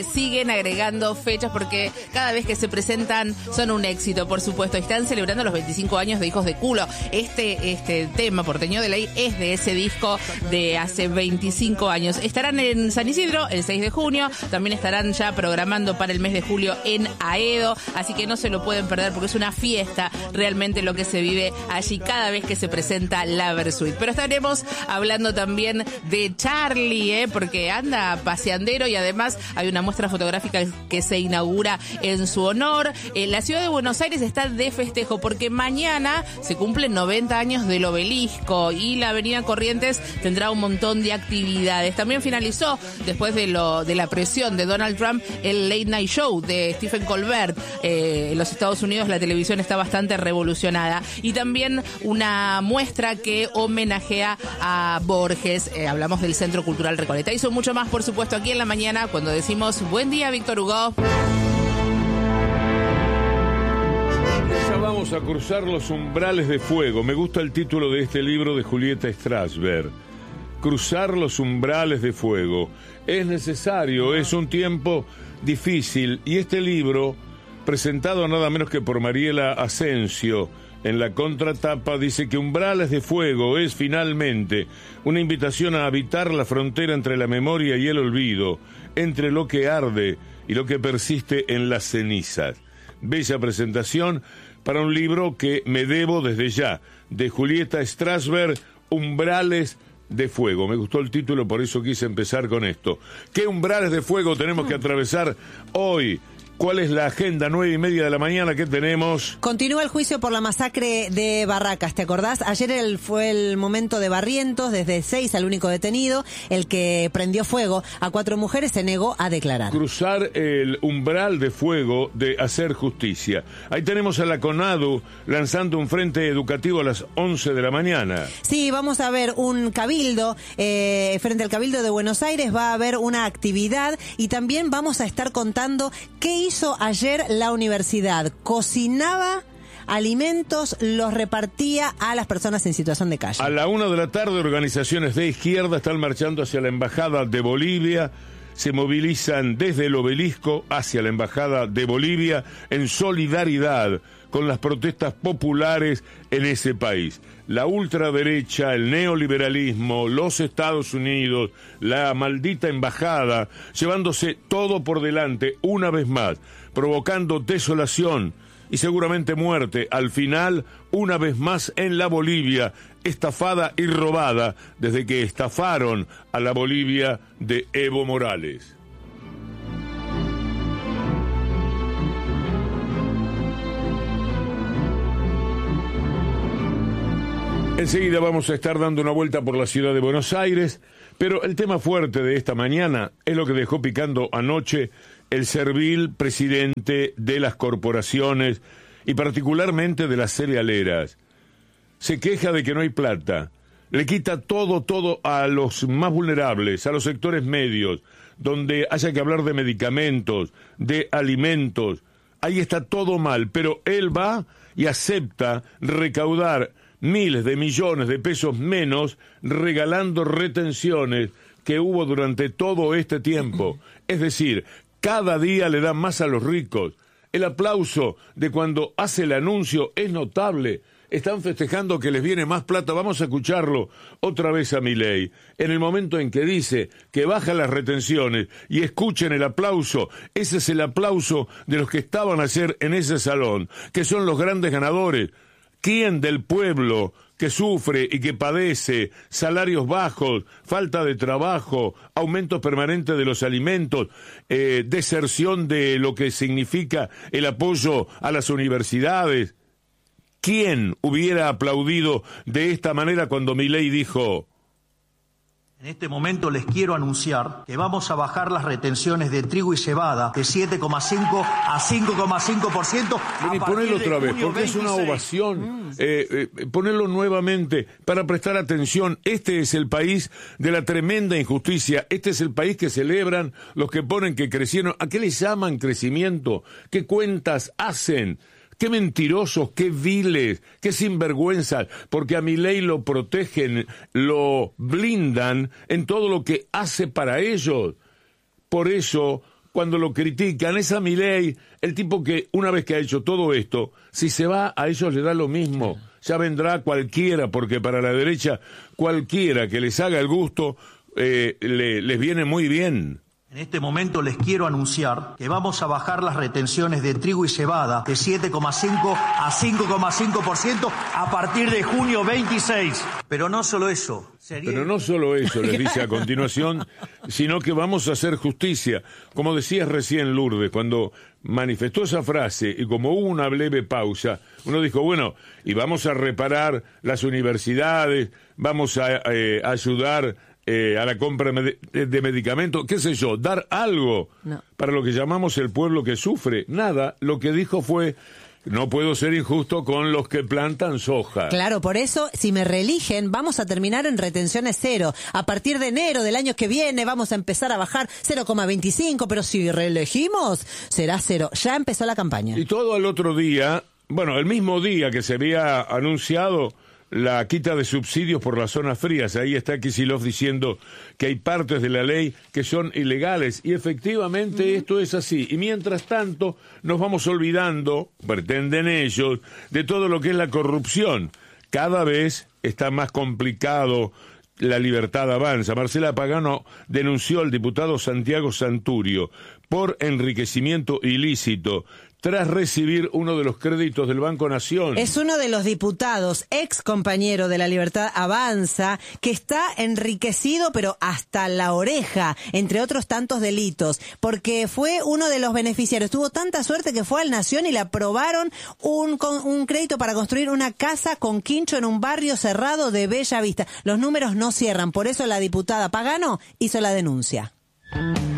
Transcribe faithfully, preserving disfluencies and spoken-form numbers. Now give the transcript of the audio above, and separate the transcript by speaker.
Speaker 1: siguen agregando fechas porque cada vez que se presentan son un éxito, por supuesto. Están celebrando los veinticinco años de Hijos de Culo. Este, este tema, Porteño de Ley, es de ese disco de hace veinticinco años. Estarán en San Isidro el seis de junio, también estarán ya programando para el mes de julio en Aedo, así que no se lo pueden perder porque es una fiesta realmente lo que se vive allí cada vez que se presenta la Versuit. Pero estaremos hablando también de Charlie, ¿eh? porque anda paseandero y además hay una muestra fotográfica que se inaugura en su honor. Eh, la ciudad de Buenos Aires está de festejo porque mañana se cumplen noventa años del Obelisco y la avenida Corrientes tendrá un montón de actividades. También finalizó, después de lo de la presión de Donald Trump, el Late Night Show de Stephen Colbert. Eh, en los Estados Unidos la televisión está bastante revolucionada. Y también una muestra que homenajea a Borges. Eh, hablamos del Centro Cultural Recoleta. Hizo mucho más, por supuesto, aquí en la mañana cuando decimos buen día, Víctor Hugo.
Speaker 2: Ya vamos a cruzar los umbrales de fuego. Me gusta el título de este libro de Julieta Strasberg. Cruzar los umbrales de fuego. Es necesario, es un tiempo difícil. Y este libro, presentado nada menos que por Mariela Asensio, en la contratapa dice que Umbrales de Fuego es finalmente una invitación a habitar la frontera entre la memoria y el olvido, entre lo que arde y lo que persiste en las cenizas. Bella presentación para un libro que me debo desde ya, de Julieta Strasberg, Umbrales de Fuego. Me gustó el título, por eso quise empezar con esto. ¿Qué umbrales de fuego tenemos que atravesar hoy? ¿Cuál es la agenda? Nueve y media de la mañana, ¿qué tenemos?
Speaker 3: Continúa el juicio por la masacre de Barracas, ¿te acordás? Ayer el, fue el momento de Barrientos, desde seis al único detenido, el que prendió fuego a cuatro mujeres, se negó a declarar.
Speaker 2: Cruzar el umbral de fuego de hacer justicia. Ahí tenemos a la CONADU lanzando un frente educativo a las once de la mañana.
Speaker 3: Sí, vamos a ver un cabildo, eh, frente al Cabildo de Buenos Aires va a haber una actividad y también vamos a estar contando qué hizo hizo ayer la universidad. Cocinaba alimentos, los repartía a las personas en situación de calle.
Speaker 2: A la una de la tarde, organizaciones de izquierda están marchando hacia la Embajada de Bolivia. Se movilizan desde el Obelisco hacia la Embajada de Bolivia en solidaridad con las protestas populares en ese país. La ultraderecha, el neoliberalismo, los Estados Unidos, la maldita embajada, llevándose todo por delante una vez más, provocando desolación y seguramente muerte al final, una vez más en la Bolivia, estafada y robada desde que estafaron a la Bolivia de Evo Morales. Enseguida vamos a estar dando una vuelta por la ciudad de Buenos Aires, pero el tema fuerte de esta mañana es lo que dejó picando anoche el servil presidente de las corporaciones y particularmente de las cerealeras. Se queja de que no hay plata, le quita todo, todo a los más vulnerables, a los sectores medios, donde haya que hablar de medicamentos, de alimentos. Ahí está todo mal, pero él va y acepta recaudar miles de millones de pesos menos regalando retenciones que hubo durante todo este tiempo. Es decir, cada día le dan más a los ricos. El aplauso de cuando hace el anuncio es notable. Están festejando que les viene más plata. Vamos a escucharlo otra vez a Milei. En el momento en que dice que baja las retenciones y escuchen el aplauso, ese es el aplauso de los que estaban ayer en ese salón, que son los grandes ganadores. ¿Quién del pueblo que sufre y que padece salarios bajos, falta de trabajo, aumentos permanentes de los alimentos, eh, deserción de lo que significa el apoyo a las universidades? ¿Quién hubiera aplaudido de esta manera cuando Milei dijo:
Speaker 4: en este momento les quiero anunciar que vamos a bajar las retenciones de trigo y cebada de siete coma cinco a cinco coma cinco por ciento?
Speaker 2: Y ponelo otra vez, porque es una ovación. Mm. Eh, eh, ponelo nuevamente para prestar atención. Este es el país de la tremenda injusticia. Este es el país que celebran los que ponen que crecieron. ¿A qué les llaman crecimiento? ¿Qué cuentas hacen? Qué mentirosos, qué viles, qué sinvergüenzas, porque a Milei lo protegen, lo blindan en todo lo que hace para ellos. Por eso, cuando lo critican, es a Milei, el tipo que una vez que ha hecho todo esto, si se va, a ellos les da lo mismo. Ya vendrá cualquiera, porque para la derecha, cualquiera que les haga el gusto, eh, le, les viene muy bien.
Speaker 4: En este momento les quiero anunciar que vamos a bajar las retenciones de trigo y cebada de siete coma cinco a cinco coma cinco por ciento a partir de junio veintiséis. Pero no solo eso. Sería...
Speaker 2: Pero no solo eso, les dice a continuación, sino que vamos a hacer justicia. Como decías recién, Lourdes, cuando manifestó esa frase y como hubo una breve pausa, uno dijo, bueno, y vamos a reparar las universidades, vamos a eh, ayudar... Eh, a la compra de, de medicamentos, qué sé yo, dar algo no. para lo que llamamos el pueblo que sufre. Nada, lo que dijo fue, no puedo ser injusto con los que plantan soja.
Speaker 3: Claro, por eso, si me reeligen, vamos a terminar en retenciones cero. A partir de enero del año que viene vamos a empezar a bajar cero coma veinticinco, pero si reelegimos, será cero. Ya empezó la campaña.
Speaker 2: Y todo al otro día, bueno, el mismo día que se había anunciado la quita de subsidios por las zonas frías. Ahí está Kicillof diciendo que hay partes de la ley que son ilegales y efectivamente mm. esto es así. Y mientras tanto nos vamos olvidando, pretenden ellos, de todo lo que es la corrupción. Cada vez está más complicado. La Libertad Avanza. Marcela Pagano denunció al diputado Santiago Santurio por enriquecimiento ilícito tras recibir uno de los créditos del Banco Nación.
Speaker 3: Es uno de los diputados, ex compañero de la Libertad Avanza, que está enriquecido pero hasta la oreja, entre otros tantos delitos, porque fue uno de los beneficiarios. Tuvo tanta suerte que fue al Nación y le aprobaron un, un crédito para construir una casa con quincho en un barrio cerrado de Bella Vista. Los números no cierran, por eso la diputada Pagano hizo la denuncia.